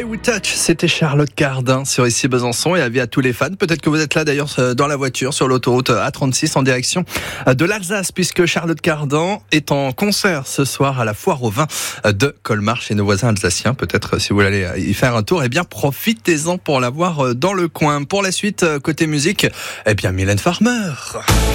way we touch, c'était Charlotte Cardin sur Ici Besançon et avis à tous les fans. Peut-être que vous êtes là d'ailleurs dans la voiture sur l'autoroute A36 en direction de l'Alsace, puisque Charlotte Cardin est en concert ce soir à la Foire au Vin de Colmar chez nos voisins alsaciens. Peut-être si vous voulez aller y faire un tour, eh bien profitez-en pour la voir dans le coin. Pour la suite, côté musique, eh bien Mylène Farmer.